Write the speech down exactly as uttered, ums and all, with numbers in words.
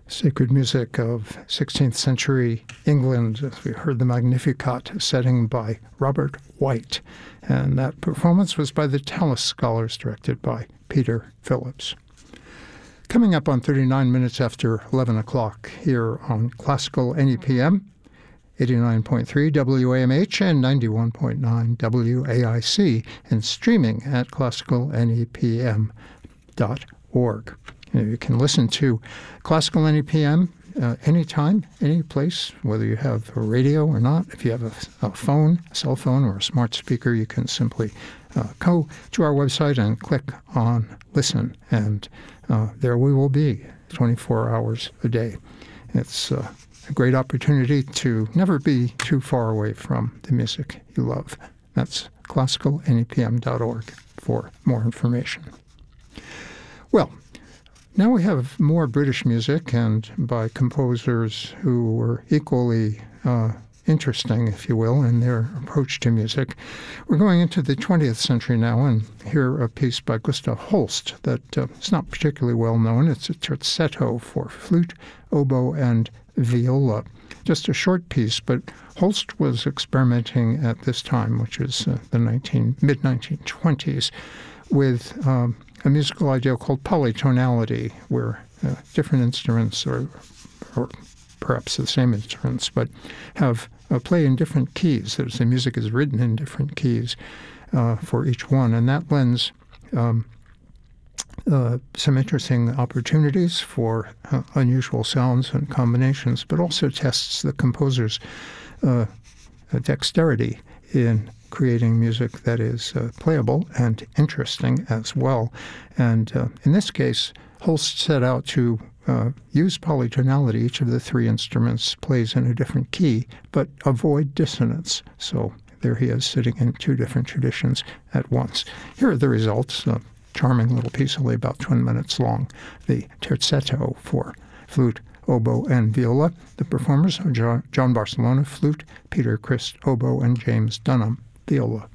sacred music of sixteenth century England. We heard the Magnificat setting by Robert White, and that performance was by the Tallis Scholars, directed by Peter Phillips. Coming up on thirty-nine minutes after eleven o'clock here on Classical N E P M, eighty-nine point three W A M H and ninety-one point nine W A I C, and streaming at classical N E P M dot org. You can listen to Classical N E P M uh, anytime, any place, whether you have a radio or not. If you have a, a phone, a cell phone, or a smart speaker, you can simply uh, go to our website and click on Listen, and uh, there we will be twenty-four hours a day. It's uh, a great opportunity to never be too far away from the music you love. That's classical N E P M dot org for more information. Well, now we have more British music, and by composers who were equally uh, interesting, if you will, in their approach to music. We're going into the twentieth century now and hear a piece by Gustav Holst that uh, is not particularly well known. It's a terzetto for flute, oboe, and viola. Just a short piece, but Holst was experimenting at this time, which is uh, the mid nineteen twenties, with um, a musical idea called polytonality, where uh, different instruments, or, or perhaps the same instruments, but have uh, play in different keys. That is, the music is written in different keys uh, for each one, and that lends um, uh, some interesting opportunities for uh, unusual sounds and combinations, but also tests the composer's uh, dexterity in creating music that is uh, playable and interesting as well. And uh, in this case, Holst set out to uh, use polytonality. Each of the three instruments plays in a different key, but avoid dissonance. So there he is, sitting in two different traditions at once. Here are the results. A charming little piece, only about ten minutes long. The terzetto for flute, oboe, and viola. The performers are John, John Barcelona, flute, Peter Christ, oboe, and James Dunham, viola.